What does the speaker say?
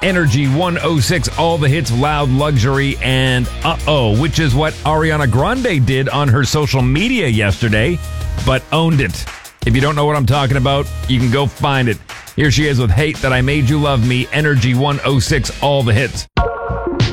Energy 106, all the hits, loud luxury, and uh-oh, which is what Ariana Grande did on her social media yesterday, but owned it. If you don't know what I'm talking about, you can go find it. Here she is with Hate That I Made You Love Me, Energy 106, all the hits.